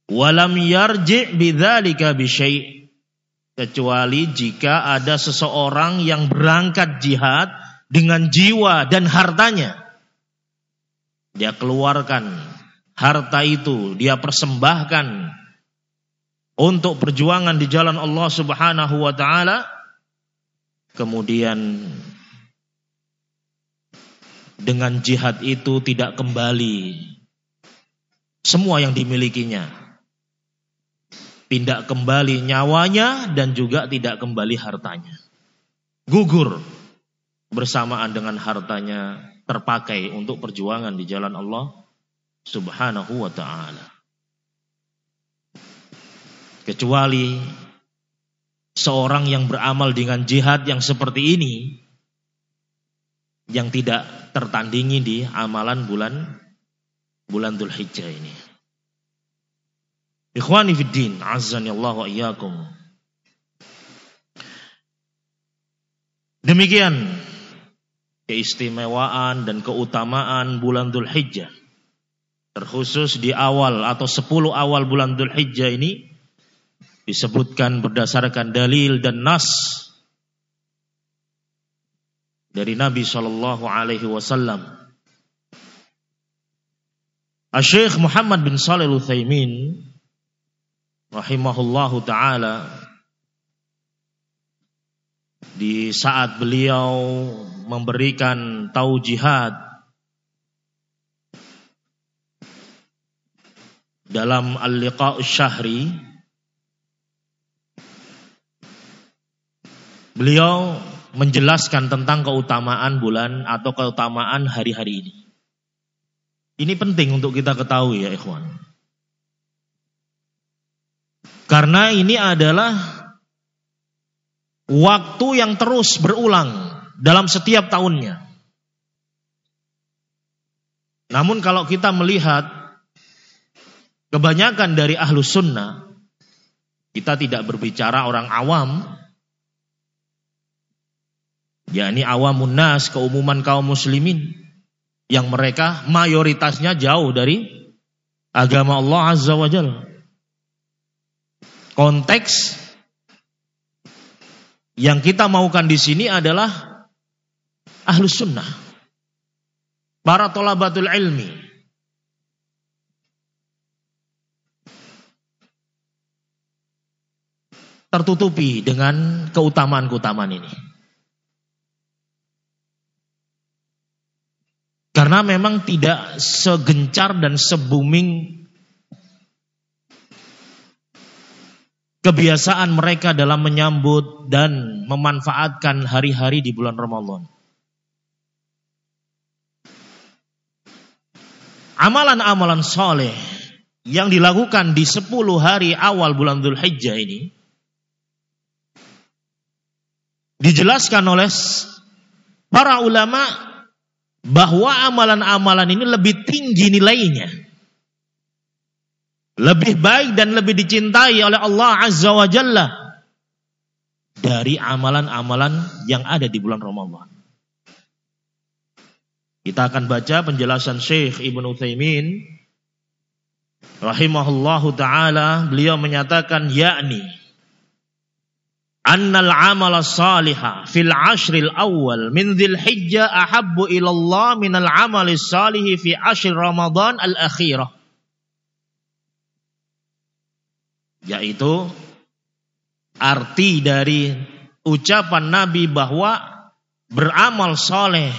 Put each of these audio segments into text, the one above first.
Walam yarji' bidzalika bisyai', kecuali jika ada seseorang yang berangkat jihad dengan jiwa dan hartanya. Dia keluarkan harta itu, dia persembahkan untuk perjuangan di jalan Allah Subhanahu wa taala. Kemudian dengan jihad itu tidak kembali semua yang dimilikinya. Tidak kembali nyawanya dan juga tidak kembali hartanya. Gugur bersamaan dengan hartanya terpakai untuk perjuangan di jalan Allah Subhanahu wa ta'ala. Kecuali seorang yang beramal dengan jihad yang seperti ini, yang tidak tertandingi di amalan bulan Dzulhijjah ini. Ikhwani fiddin, azzanillahu wa iyyakum. Demikian keistimewaan dan keutamaan bulan Dzulhijjah. Terkhusus di awal atau 10 awal bulan Dzulhijjah ini disebutkan berdasarkan dalil dan nas dari Nabi sallallahu alaihi wasallam. Asy-Syaikh Muhammad bin Shalih Al-Utsaimin rahimahullahu taala, di saat beliau memberikan taujihat dalam Al-Liqa' Asy-Syahri, beliau menjelaskan tentang keutamaan bulan atau keutamaan hari-hari ini. Ini penting untuk kita ketahui ya ikhwan. Karena ini adalah waktu yang terus berulang dalam setiap tahunnya. Namun kalau kita melihat kebanyakan dari ahlus sunnah, kita tidak berbicara orang awam, yakni awamun nas, keumuman kaum muslimin, yang mereka mayoritasnya jauh dari agama Allah Azza wa Jalla. Konteks yang kita maukan di sini adalah ahlus sunnah, para thalabatul ilmi. Tertutupi dengan keutamaan-keutamaan ini. Karena memang tidak segencar dan se-booming kebiasaan mereka dalam menyambut dan memanfaatkan hari-hari di bulan Ramadan. Amalan-amalan soleh yang dilakukan di 10 hari awal bulan Dzulhijjah ini dijelaskan oleh para ulama bahwa amalan-amalan ini lebih tinggi nilainya, lebih baik dan lebih dicintai oleh Allah Azza wa Jalla dari amalan-amalan yang ada di bulan Ramadan. Kita akan baca penjelasan Syekh Ibnu Utsaimin rahimahullahu taala. Beliau menyatakan yakni annal amala salihah fil ashril awal min Dzulhijjah ahabbu ilallah minal amali salihi fi ashr Ramadan al-akhirah. Yaitu arti dari ucapan Nabi bahwa beramal soleh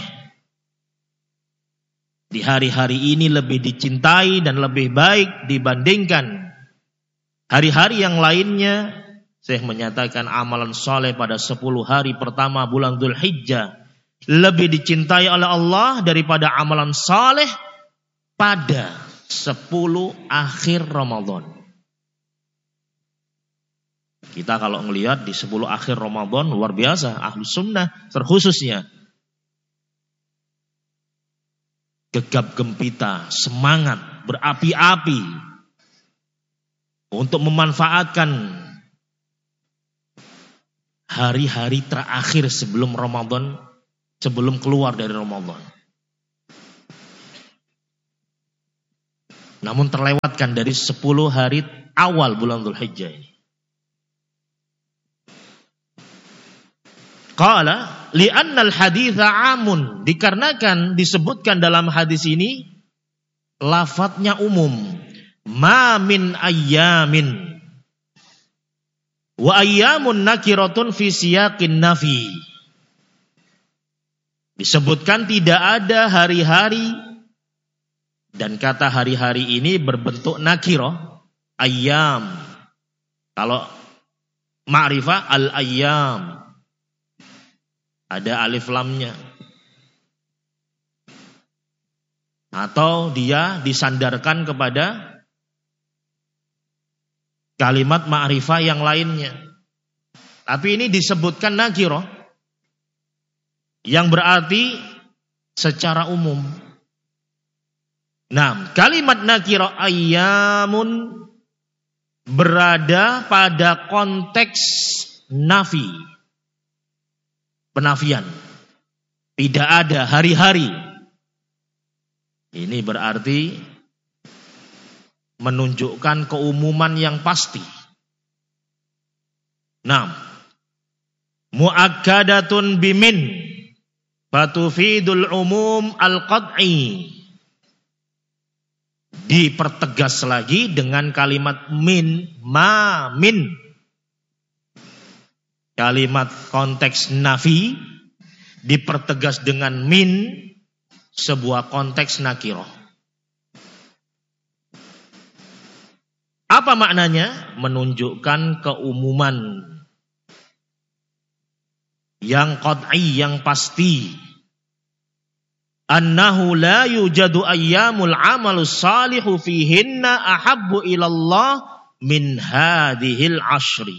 di hari-hari ini lebih dicintai dan lebih baik dibandingkan hari-hari yang lainnya. Syekh menyatakan amalan soleh pada 10 hari pertama bulan Dzulhijjah lebih dicintai oleh Allah daripada amalan soleh pada 10 akhir Ramadan. Kita kalau melihat di 10 akhir Ramadan luar biasa, ahlus sunnah terkhususnya gegap gempita, semangat, berapi-api untuk memanfaatkan hari-hari terakhir sebelum Ramadan, sebelum keluar dari Ramadan. Namun terlewatkan dari 10 hari awal bulan Dzulhijjah ini. Qala li'annal haditha amun, dikarenakan disebutkan dalam hadis ini lafadznya umum. Ma min ayyamin wa ayyamun nakiratun fi siyaqin nafi. Disebutkan tidak ada hari-hari, dan kata hari-hari ini berbentuk nakirah, ayyam. Kalau ma'rifah al-ayyam, ada alif lamnya. Atau dia disandarkan kepada kalimat ma'rifah yang lainnya. Tapi ini disebutkan nakirah, yang berarti secara umum. Nah, kalimat nakirah ayyamun berada pada konteks nafi, penafian. Tidak ada hari-hari. Ini berarti menunjukkan keumuman yang pasti. Nah, muakkadatun bimin fatufidul umum al-qad'i. Dipertegas lagi dengan kalimat min, ma min. Kalimat konteks nafi dipertegas dengan min, sebuah konteks nakirah. Apa maknanya? Menunjukkan keumuman yang qad'i, yang pasti. Annahu la yujadu ayyamul amalus salihu fihinna ahabbu ilallah min hadhil ashri.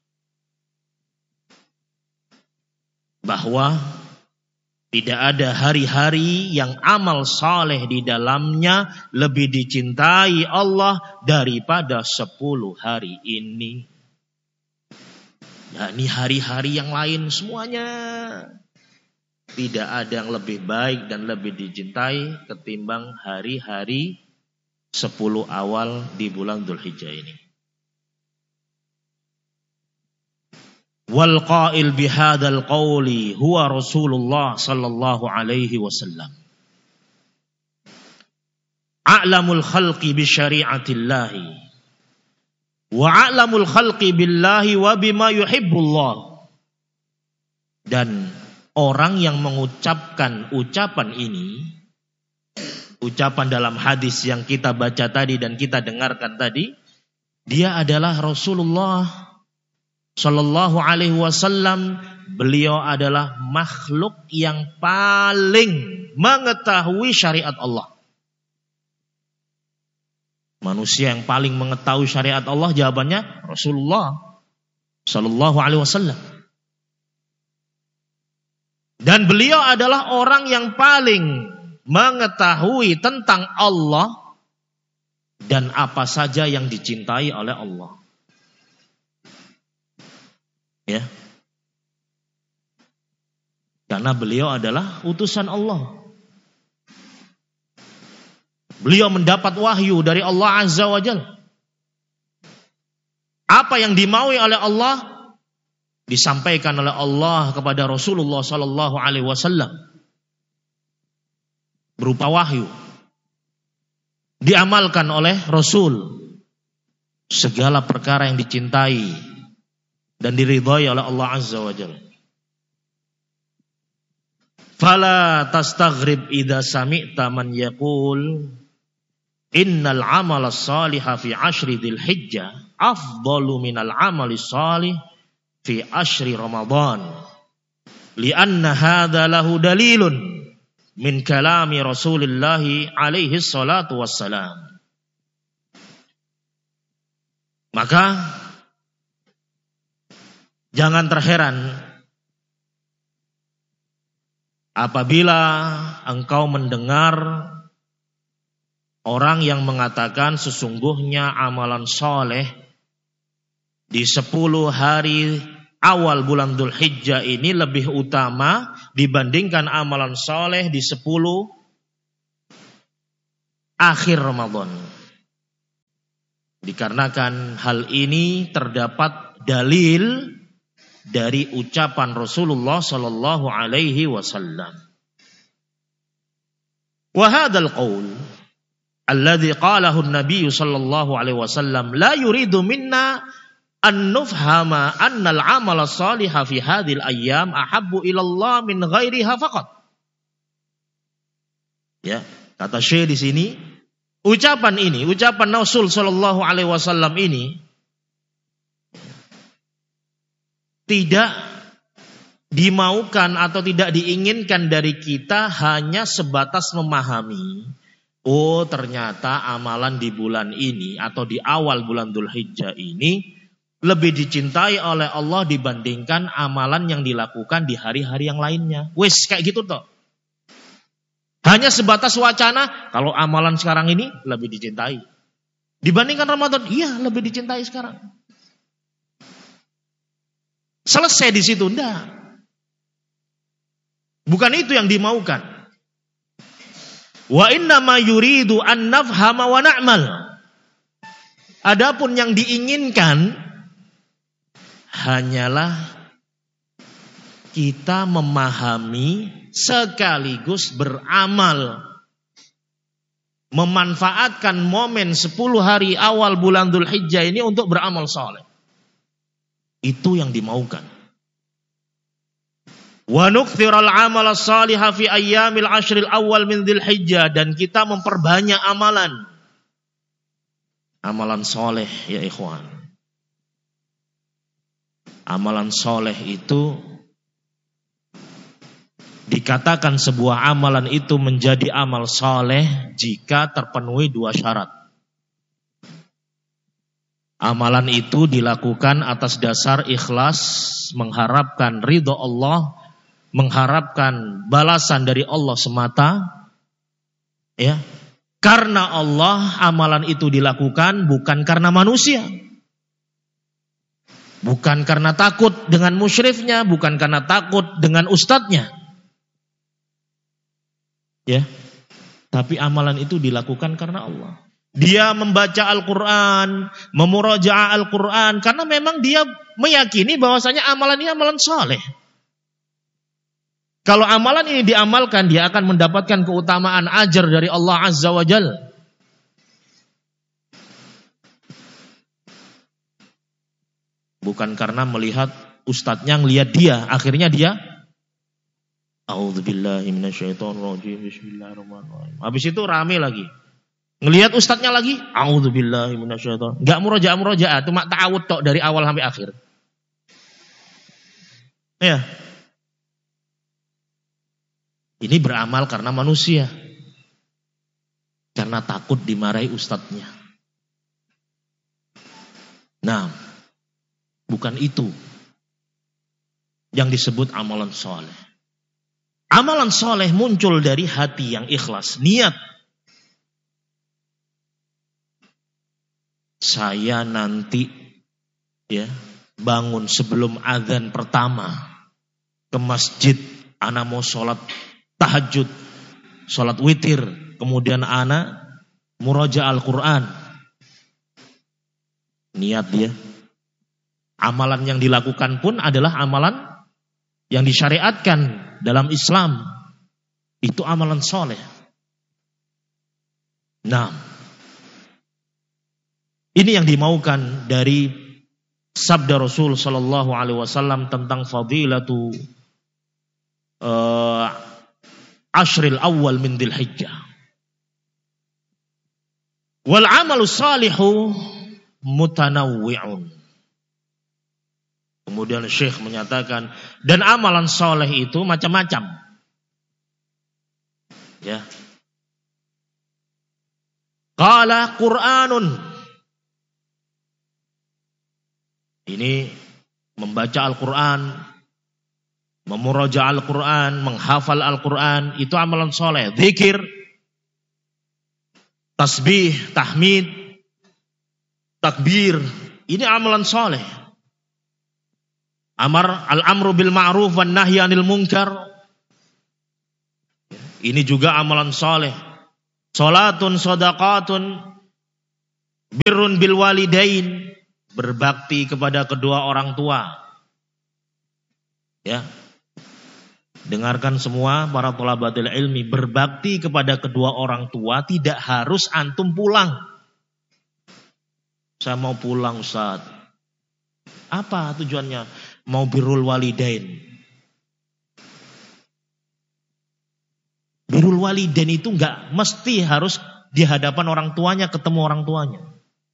Bahwa tidak ada hari-hari yang amal saleh di dalamnya lebih dicintai Allah daripada 10 hari ini. Nah, ini hari-hari yang lain semuanya tidak ada yang lebih baik dan lebih dicintai ketimbang hari-hari 10 awal di bulan Dzulhijjah ini. Wal qail bihadzal qawli huwa Rasulullah sallallahu alaihi wasallam. A'lamul khalqi bi syari'atillahi wa a'lamul khalqi billahi wa bima yuhibbullah. Dan orang yang mengucapkan ucapan ini, ucapan dalam hadis yang kita baca tadi dan kita dengarkan tadi, dia adalah Rasulullah Sallallahu alaihi wasallam. Beliau adalah makhluk yang paling mengetahui syariat Allah. Manusia yang paling mengetahui syariat Allah, jawabannya Rasulullah Sallallahu alaihi wasallam. Dan beliau adalah orang yang paling mengetahui tentang Allah dan apa saja yang dicintai oleh Allah. Ya. Karena beliau adalah utusan Allah. Beliau mendapat wahyu dari Allah Azza wa Jalla. Apa yang dimaui oleh Allah disampaikan oleh Allah kepada Rasulullah sallallahu alaihi wasallam berupa wahyu. Diamalkan oleh Rasul segala perkara yang dicintai dan diridhai oleh Allah Azza wa Jalla. Fala tastaghrib idza sami'ta man yaqul innal amala salihah fi ashri dzulhijjah afdalu minal amali salih fi ashri ramadan. Lianna hadza lahu dalilun min kalami Rasulillah alaihi salatu wassalam. Maka jangan terheran apabila engkau mendengar orang yang mengatakan sesungguhnya amalan soleh di 10 hari awal bulan Dzulhijjah ini lebih utama dibandingkan amalan soleh di 10 akhir Ramadan. Dikarenakan hal ini terdapat dalil dari ucapan Rasulullah sallallahu alaihi wasallam. Wa hadzal qaul alladhi qalahu an-nabiy sallallahu alaihi wasallam la yuridu minna an nufhama anna al-amal as-salih fi hadhil ayyam ahabbu ila Allah min ghairiha faqat. Ya, kata Syekh di sini, ucapan Rasul sallallahu alaihi wasallam ini tidak dimaukan atau tidak diinginkan dari kita hanya sebatas memahami, oh ternyata amalan di bulan ini atau di awal bulan Dzulhijjah ini lebih dicintai oleh Allah dibandingkan amalan yang dilakukan di hari-hari yang lainnya. Wes kayak gitu toh. Hanya sebatas wacana, kalau amalan sekarang ini lebih dicintai dibandingkan Ramadan, iya lebih dicintai sekarang. Selesai di situ, enggak. Bukan itu yang dimaukan. Wa inna ma yuridu an nafhama wa na'mal. Adapun yang diinginkan hanyalah kita memahami sekaligus beramal. Memanfaatkan momen 10 hari awal bulan Dzulhijjah ini untuk beramal saleh. Itu yang dimaukan. Wa nukthiral amal as-salih fi ayyamil ashril awal min Dzulhijjah, dan kita memperbanyak amalan soleh ya ikhwan. Amalan soleh itu dikatakan sebuah amalan itu menjadi amal soleh jika terpenuhi 2 syarat. Amalan itu dilakukan atas dasar ikhlas, mengharapkan ridho Allah, mengharapkan balasan dari Allah semata. Ya. Karena Allah amalan itu dilakukan bukan karena manusia. Bukan karena takut dengan musyrifnya, bukan karena takut dengan ustadznya. Ya. Tapi amalan itu dilakukan karena Allah. Dia membaca Al-Quran, memurajaah Al-Quran, karena memang dia meyakini bahwasanya amalan ini amalan saleh. Kalau amalan ini diamalkan, dia akan mendapatkan keutamaan ajar dari Allah Azza wa Jalla. Bukan karena melihat ustadznya ngelihat dia, akhirnya dia A'udzubillahi minasyaitonirrajim, bismillahirrahmanirrahim. Habis itu rame lagi. Ngelihat ustadznya lagi, a'udzubillahi minasyaitonir. Enggak murojaah, cuma ta'awud tok dari awal sampai akhir. Ya. Ini beramal karena manusia. Karena takut dimarahi ustadznya. Nah, bukan itu yang disebut amalan soleh. Amalan soleh muncul dari hati yang ikhlas, niat. Saya nanti ya bangun sebelum azan pertama ke masjid, ana mau sholat tahajud, sholat witir, kemudian ana murajaah Al-Quran. Niat dia. Amalan yang dilakukan pun adalah amalan yang disyariatkan dalam Islam. Itu amalan soleh. Nah, ini yang dimaukan dari sabda Rasul sallallahu alaihi wasallam tentang fadilatu ashril awal min Dzulhijjah. Wal amalu salihu mutanawwi'un. Kemudian Syekh menyatakan, dan amalan soleh itu macam-macam. Ya. Qala Qur'anun. Ini membaca Al-Quran, memurajaah Al-Quran, menghafal Al-Quran, itu amalan soleh. Zikir, tasbih, tahmid, takbir, ini amalan soleh. Al-amru bil ma'ruf wan nahyi 'anil munkar, ini juga amalan soleh. Salatun, sadaqatun, Birrun bil walidain, berbakti kepada kedua orang tua. Ya. Dengarkan semua para thalabatul ilmi, berbakti kepada kedua orang tua tidak harus antum pulang. Saya mau pulang, Ustaz. Apa tujuannya? Mau birrul walidain. Birrul walidain itu enggak mesti harus di hadapan orang tuanya, ketemu orang tuanya.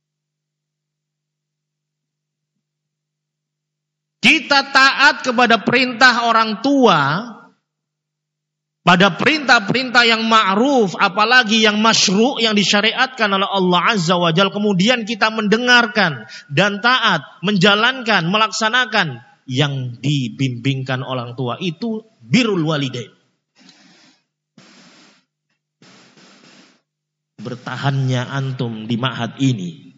Kita taat kepada perintah orang tua, pada perintah-perintah yang ma'ruf, apalagi yang masyru', yang disyariatkan oleh Allah Azza wa Jalla, kemudian kita mendengarkan dan taat, menjalankan, melaksanakan yang dibimbingkan orang tua, itu birrul walidain. Bertahannya antum di ma'had ini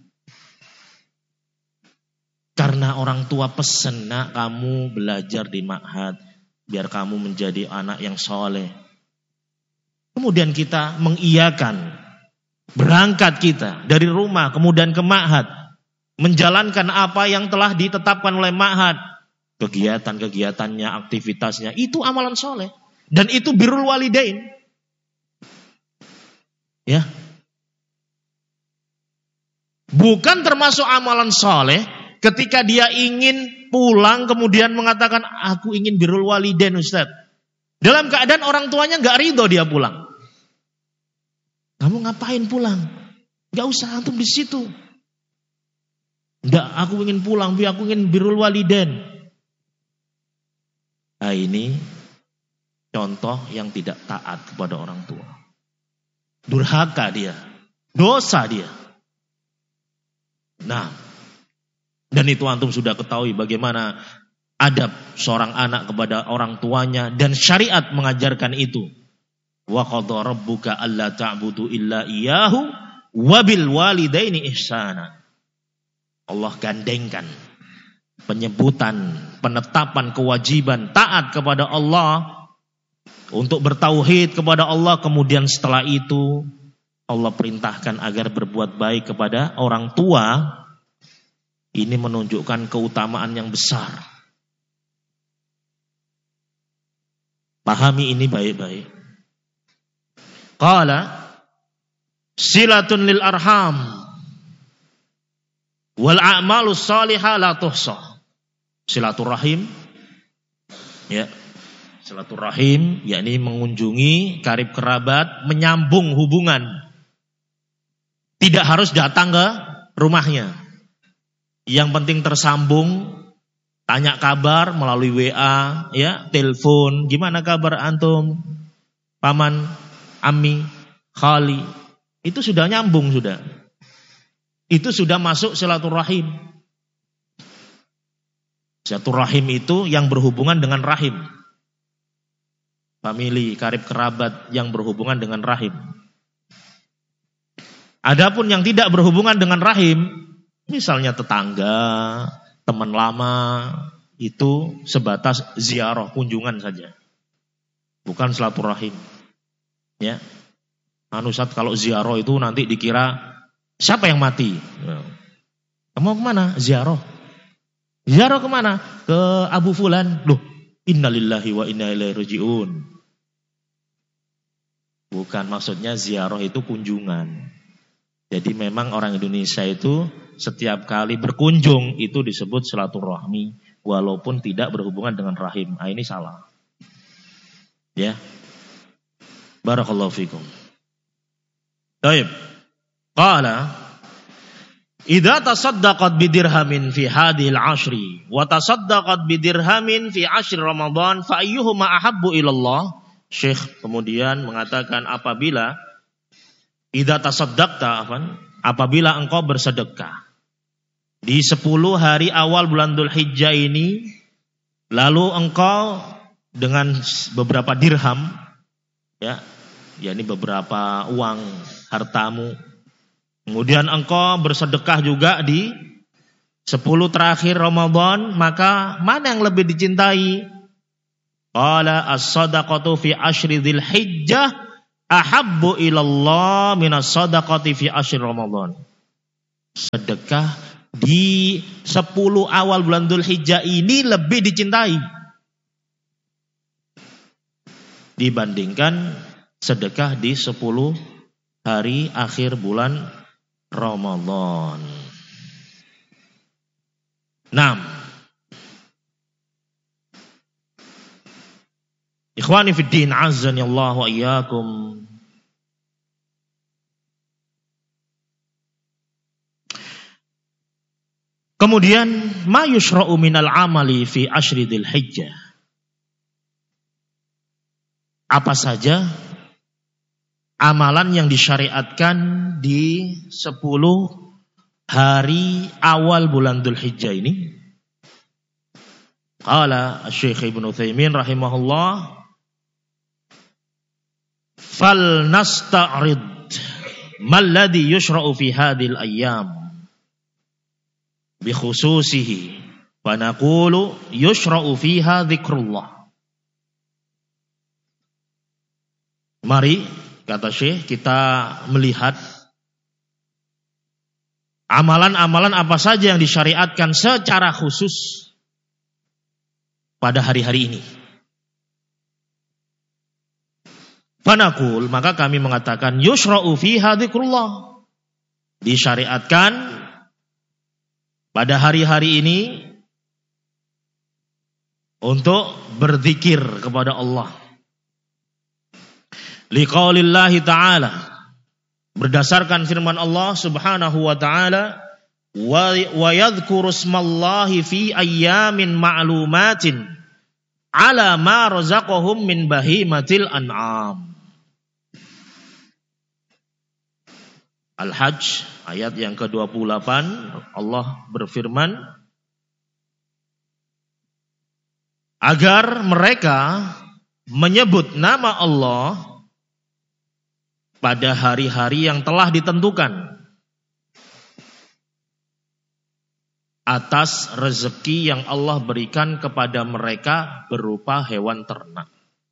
karena orang tua pesen, nak kamu belajar di ma'had biar kamu menjadi anak yang soleh. Kemudian kita mengiyakan, berangkat kita dari rumah kemudian ke ma'had, menjalankan apa yang telah ditetapkan oleh ma'had, kegiatan-kegiatannya, aktivitasnya, itu amalan soleh. Dan itu birrul walidain. Ya. Bukan termasuk amalan soleh ketika dia ingin pulang kemudian mengatakan, aku ingin birrul walidain Ustaz. Dalam keadaan orang tuanya gak ridho dia pulang. Kamu ngapain pulang? Gak usah, antum di situ. Enggak, aku ingin pulang, aku ingin birrul walidain. Nah, ini contoh yang tidak taat kepada orang tua. Durhaka dia, dosa dia. Nah, dan itu antum sudah ketahui bagaimana adab seorang anak kepada orang tuanya, dan syariat mengajarkan itu. Wa qadha rabbuka alla ta'budu illa iyyahu wa bil walidaini ihsana. Allah gandengkan penyebutan, penetapan kewajiban taat kepada Allah, untuk bertauhid kepada Allah, kemudian setelah itu Allah perintahkan agar berbuat baik kepada orang tua. Ini menunjukkan keutamaan yang besar. Pahami ini baik-baik. Qala silatun lil arham wal a'malus salihah la tuhsa. Silaturahim, ya. Silaturahim yakni mengunjungi karib kerabat, menyambung hubungan. Tidak harus datang ke rumahnya. Yang penting tersambung, tanya kabar melalui WA, ya, telepon, gimana kabar antum, paman, ami, khali, itu sudah nyambung sudah. Itu sudah masuk silaturahim. Silaturahim itu yang berhubungan dengan rahim. Famili, karib kerabat yang berhubungan dengan rahim. Adapun yang tidak berhubungan dengan rahim, misalnya tetangga, teman lama, itu sebatas ziarah, kunjungan saja. Bukan silaturahim. Ya. Ustaz, kalau ziarah itu nanti dikira siapa yang mati? Kamu kemana? Ziarah. Ziarah kemana? Ke Abu Fulan. Loh, innalillahi wa inna ilaihi raji'un. Bukan, maksudnya ziarah itu kunjungan. Jadi memang orang Indonesia itu setiap kali berkunjung itu disebut silaturahmi, walaupun tidak berhubungan dengan rahim. Nah, ini salah. Ya. Barakallahu fikum. Baik. Qala idza tasaddaqat bidirhamin fi hadhil ashri wa tasaddaqat bidirhamin fi ashri Ramadan fa ayyuhuma ahabbu ila Allah. Syekh kemudian mengatakan apabila idza tasaddaqta, apabila engkau bersedekah di 10 hari awal bulan Dzulhijjah ini, lalu engkau dengan beberapa dirham, ya, yakni beberapa uang hartamu, kemudian engkau bersedekah juga di 10 terakhir Ramadan, maka mana yang lebih dicintai? Qala as-sadaqatu fi ashri Dzulhijjah ahabbu ilallah minas sadaqati fi ashri Ramadan. sedekah di 10 awal bulan Dzulhijjah ini lebih dicintai dibandingkan sedekah di 10 hari akhir bulan Ramadan. 6. Ikhwani fid din, azzani Allah wa iyyakum. Kemudian ma yushra'u minal amali fi asyri Dzulhijjah. Apa saja amalan yang disyariatkan di 10 hari awal bulan Dzulhijjah ini? Qala Asy-Syaikh Ibnu Utsaimin rahimahullah, fal nasta'rid mal ladzi yushra'u fi hadhil ayyam bi khususihi wa naqulu yushra'u fiha dzikrullah. Mari, kata Syekh, kita melihat amalan-amalan apa saja yang disyariatkan secara khusus pada hari-hari ini. Fanaqul, maka kami mengatakan yushra'u fiha dzikrullah. Disyariatkan pada hari-hari ini untuk berzikir kepada Allah. Liqaulillahi ta'ala, berdasarkan firman Allah Subhanahu wa ta'ala, wa yadhkuru ismallahi fi ayyamin ma'lumatin ala ma razaqahum min bahimatil an'am. Al-Hajj ayat yang ke-28, Allah berfirman, agar mereka menyebut nama Allah pada hari-hari yang telah ditentukan atas rezeki yang Allah berikan kepada mereka berupa hewan ternak.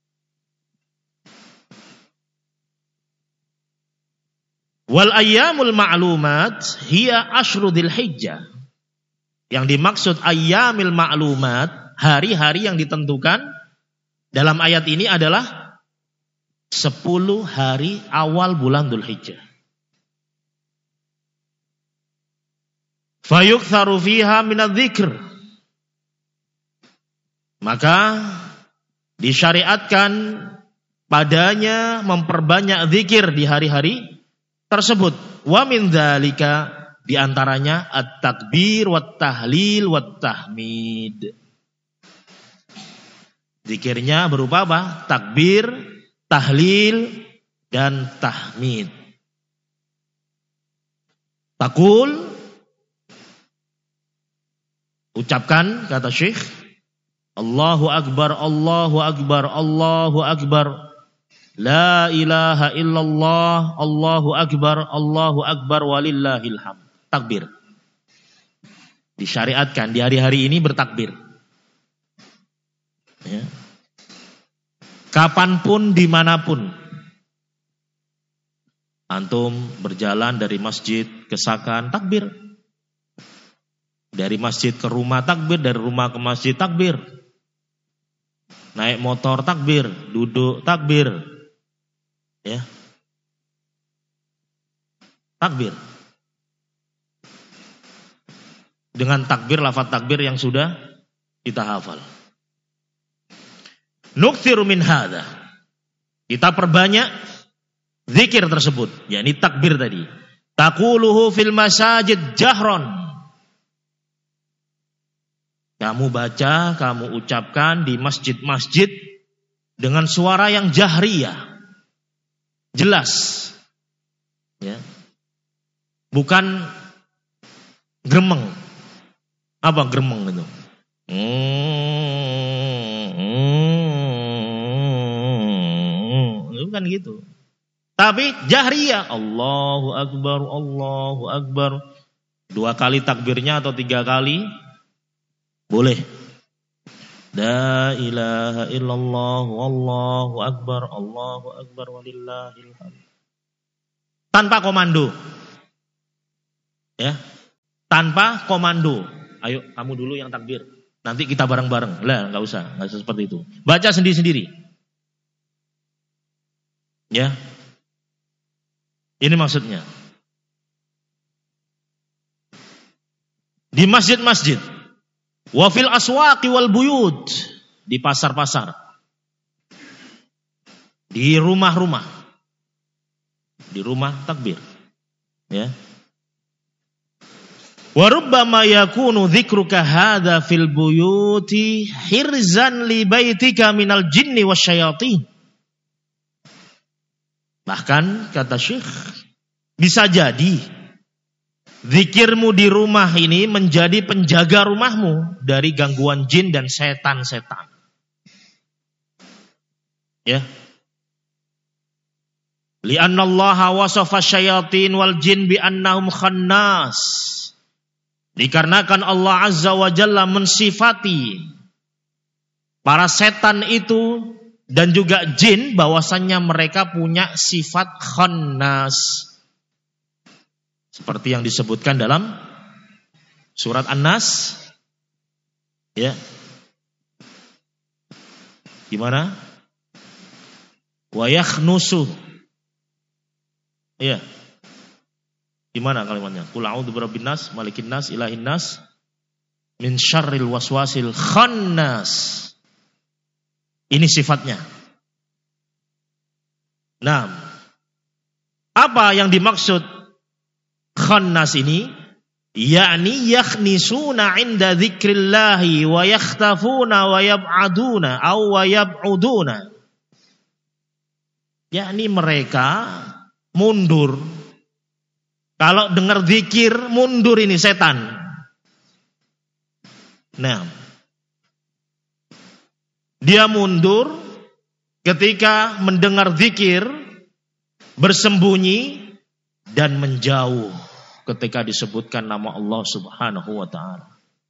Wal ayyamul ma'lumat hiya asyru Dzulhijjah. Yang dimaksud ayyamil ma'lumat, hari-hari yang ditentukan dalam ayat ini adalah 10 hari awal bulan Dzulhijjah. Fayuktharu fiha minadz-dzikr. Maka disyariatkan padanya memperbanyak zikir di hari-hari tersebut. Wa min dzalika, di antaranya at-takbir wat tahlil wat tahmid. Zikirnya berupa apa? Takbir, tahlil dan tahmid. Taqul, ucapkan, kata Syekh, Allahu Akbar, Allahu Akbar, Allahu Akbar. La ilaha illallah, Allahu Akbar, walillahil hamd. Takbir. Disyariatkan di hari-hari ini bertakbir. Ya. Kapanpun, dimanapun. Antum berjalan dari masjid ke Sakan, takbir. Dari masjid ke rumah, takbir. Dari rumah ke masjid, takbir. Naik motor, takbir. Duduk, takbir. Ya, takbir dengan takbir, lafaz takbir yang sudah kita hafal. Nukthiru min hadza, kita perbanyak zikir tersebut, yakni takbir tadi. Taquluhu fil masajid jahron, kamu baca, kamu ucapkan di masjid-masjid dengan suara yang jahriyah, jelas, ya, bukan gremeng. Apa gremeng itu? Bukan gitu. Tapi jahriyah, Allahu Akbar, Allahu Akbar. 2 kali takbirnya atau 3 kali boleh. La ilaha illallah, wallahu akbar, walillahil hamd. Tanpa komando. Ya. Tanpa komando. Ayo kamu dulu yang takbir. Nanti kita bareng-bareng. Lah, enggak usah seperti itu. Baca sendiri-sendiri. Ya. Ini maksudnya. Di masjid-masjid. Wa fil aswaqi wal buyut. Di pasar-pasar. Di rumah-rumah. Di rumah takbir. Ya. Wa rubbama yakunu dzikruka hadza fil buyuti hirzan li baitika minal jinni wasyayatin. Bahkan kata Syekh, bisa jadi zikirmu di rumah ini menjadi penjaga rumahmu dari gangguan jin dan setan-setan. Ya. Li'anna Allah wasafa syayatin wal jin bi annahum khannas. Dikarenakan Allah Azza wa Jalla mensifati para setan itu dan juga jin bahwasannya mereka punya sifat khannas. Seperti yang disebutkan dalam surat An-Nas. Ya. Gimana? Wa yakhnusu. Ya. Gimana kalimatnya? Qul a'udzu birabbin nas, malikin nas, ilahin nas, min syarril waswasil khannas. Ini sifatnya. Nah, apa yang dimaksud khannas ini? Yakni yakhnisuna 'inda dzikrillahi wa yakhtafuna wa yab'aduna aw wa yab'uduna. Yakni mereka mundur. Kalau dengar zikir, mundur ini setan. Nah, dia mundur ketika mendengar zikir, bersembunyi dan menjauh ketika disebutkan nama Allah Subhanahu wa ta'ala.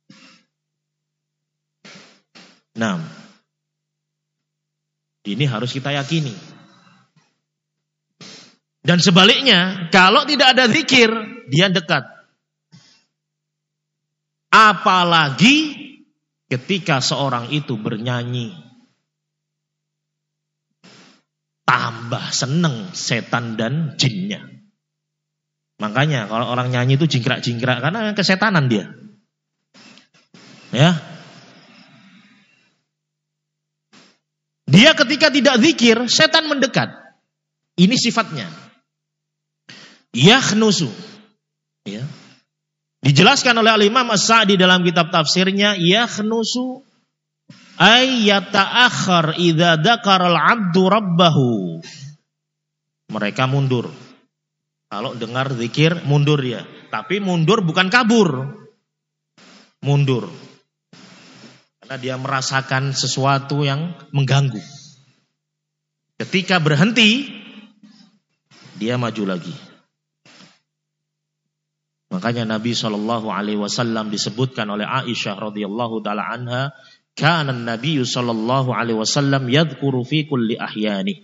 Nah, ini harus kita yakini. Dan sebaliknya, kalau tidak ada zikir, dia dekat. Apalagi ketika seorang itu bernyanyi. Tambah seneng setan dan jinnya. Makanya kalau orang nyanyi itu jingkrak-jingkrak karena kesetanan dia. Ya. Dia ketika tidak zikir, setan mendekat. Ini sifatnya. Yakhnusu. Ya. Dijelaskan oleh Al-Imam As-Sa'di dalam kitab tafsirnya, yakhnusu ay yata'akhkhar idza dzakara al-'abdu rabbahu. Mereka mundur. Kalau dengar zikir mundur ya. Tapi mundur bukan kabur. Mundur. Karena dia merasakan sesuatu yang mengganggu. Ketika berhenti, dia maju lagi. Makanya Nabi SAW disebutkan oleh Aisyah radhiyallahu taala anha, kana an-nabiy sallallahu alaihi wasallam yadhkuru fi kulli ahyani.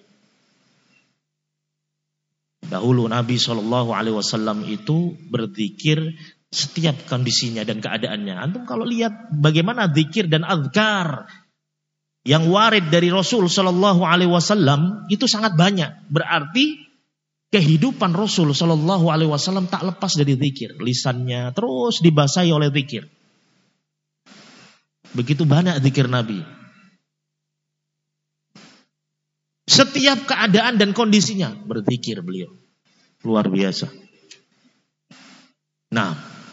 Dahulu Nabi SAW itu berzikir setiap kondisinya dan keadaannya. Antum kalau lihat bagaimana zikir dan azkar yang warid dari Rasul SAW itu sangat banyak. Berarti kehidupan Rasul SAW tak lepas dari zikir. Lisannya terus dibasahi oleh zikir. Begitu banyak zikir Nabi. Setiap keadaan dan kondisinya berzikir beliau. Luar biasa. Nah,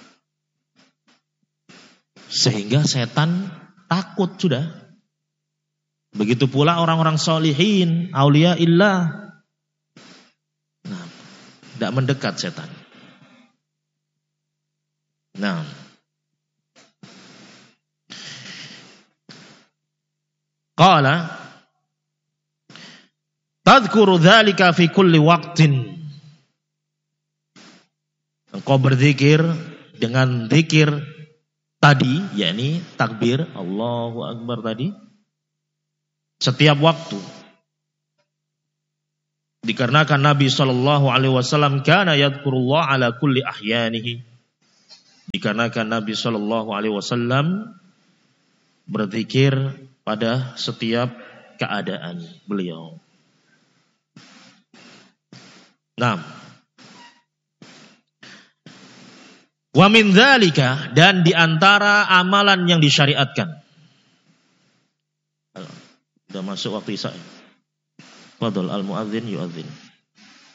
sehingga setan takut sudah. Begitu pula orang-orang solihin, aulia illah. Nah, tidak mendekat setan. Nah, qala tadhkuru dzalika fi kulli waqtin. Engkau berzikir dengan zikir tadi, yakni takbir Allahu Akbar tadi, setiap waktu. Dikarenakan Nabi SAW kana yadhkurullah ala kulli ahyanihi. Dikarenakan Nabi Shallallahu Alaihi Wasallam berzikir pada setiap keadaan beliau. Nah, wa min dzalika, dan diantara amalan yang disyariatkan. Sudah masuk waktu isya. Fadhal al-muadzin yuadzin.